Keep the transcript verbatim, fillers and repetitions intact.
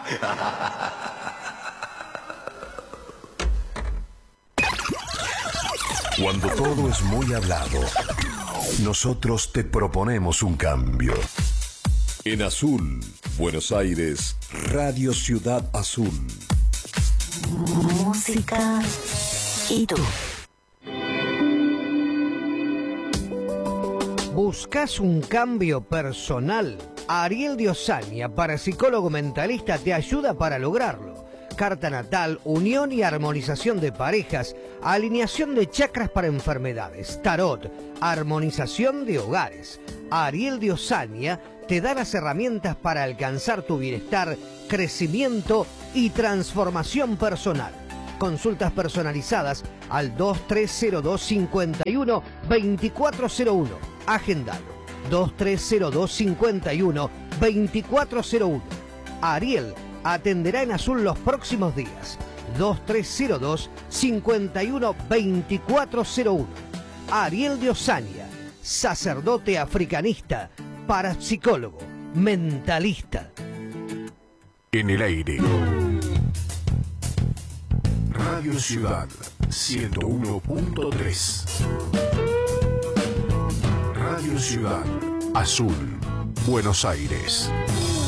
Cuando todo es muy hablado, nosotros te proponemos un cambio. En Azul, Buenos Aires, Radio Ciudad Azul. Música y tú. ¿Buscas un cambio personal? Ariel Diosaña, parapsicólogo mentalista, te ayuda para lograrlo. Carta natal, unión y armonización de parejas, alineación de chakras para enfermedades, tarot, armonización de hogares. Ariel Diosaña te da las herramientas para alcanzar tu bienestar, crecimiento y transformación personal. Consultas personalizadas al dos tres cero dos, cinco uno, dos cuatro cero uno. Agendalo. dos tres cero dos, cinco uno, dos cuatro cero uno. Ariel atenderá en Azul los próximos días. dos tres cero dos, cinco uno, dos cuatro cero uno. Ariel Diosaña, sacerdote africanista, parapsicólogo, mentalista. En el aire. Radio Ciudad ciento uno punto tres. Radio Ciudad Azul, Buenos Aires.